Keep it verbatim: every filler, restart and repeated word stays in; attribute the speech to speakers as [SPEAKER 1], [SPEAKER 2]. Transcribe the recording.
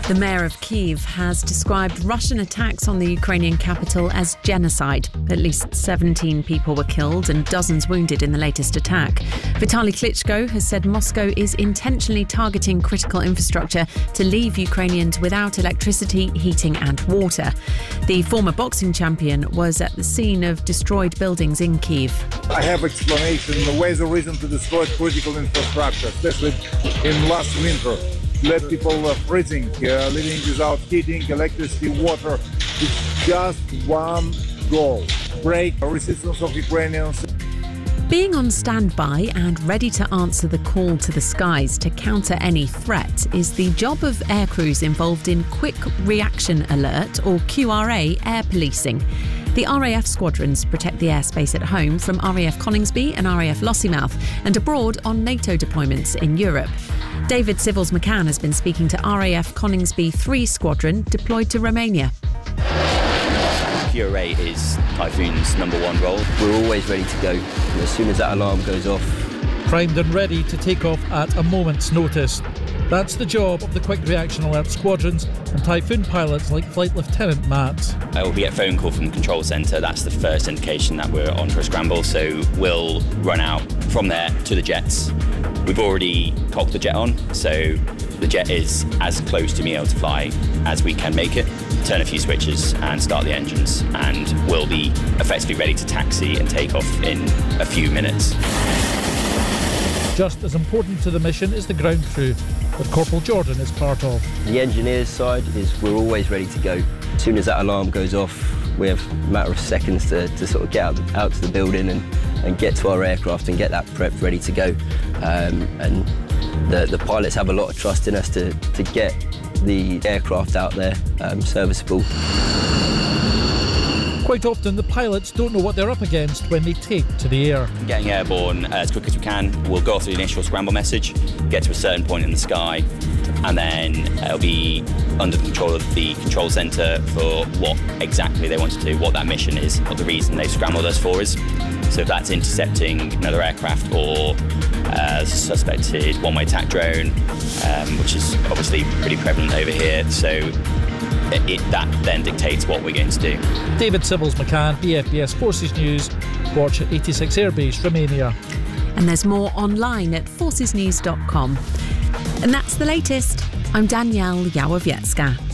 [SPEAKER 1] The mayor of Kyiv has described Russian attacks on the Ukrainian capital as genocide. At least seventeen people were killed and dozens wounded in the latest attack. Vitaly Klitschko has said Moscow is intentionally targeting critical infrastructure to leave Ukrainians without electricity, heating and water. The former boxing champion was at the scene of destroyed buildings in Kyiv.
[SPEAKER 2] I have explanation. Where is the reason to destroy critical infrastructure, especially in last winter. Let people uh, freezing, uh, living without heating, electricity, water. It's just one goal: break resistance of Ukrainians.
[SPEAKER 1] Being on standby and ready to answer the call to the skies to counter any threat is the job of aircrews involved in Quick Reaction Alert, or Q R A, air policing. The R A F squadrons protect the airspace at home from R A F Coningsby and R A F Lossiemouth and abroad on NATO deployments in Europe. David Civils-McCann has been speaking to R A F Coningsby three Squadron deployed to Romania.
[SPEAKER 3] Q R A is Typhoon's number one role.
[SPEAKER 4] We're always ready to go. As soon as that alarm goes off.
[SPEAKER 5] Primed and ready to take off at a moment's notice. That's the job of the Quick Reaction Alert squadrons and Typhoon pilots like Flight Lieutenant Matt.
[SPEAKER 3] Uh, we get a phone call from the control centre. That's the first indication that we're on for a scramble. So we'll run out from there to the jets. We've already cocked the jet on, so the jet is as close to being able to fly as we can make it. Turn a few switches and start the engines, and we'll be effectively ready to taxi and take off in a few minutes.
[SPEAKER 5] Just as important to the mission is the ground crew that Corporal Jordan is part of.
[SPEAKER 4] The engineer's side is we're always ready to go. As soon as that alarm goes off, we have a matter of seconds to, to sort of get out, out to the building and, and get to our aircraft and get that prepped ready to go. Um, and the, the pilots have a lot of trust in us to, to get the aircraft out there um, serviceable.
[SPEAKER 5] Quite often the pilots don't know what they're up against when they take to the air.
[SPEAKER 3] Getting airborne as quick as we can, we'll go through the initial scramble message, get to a certain point in the sky, and then it'll be under the control of the control centre for what exactly they want to do, what that mission is, what the reason they've scrambled us for is. So if that's intercepting another aircraft or uh, suspected one-way attack drone, um, which is obviously pretty prevalent over here, so It, it, that then dictates what we're going to do.
[SPEAKER 5] David Civils-McCann, B F B S Forces News. Watch at eighty-six Airbase, Romania.
[SPEAKER 1] And there's more online at forces news dot com. And that's the latest. I'm Danielle Yawowiecka.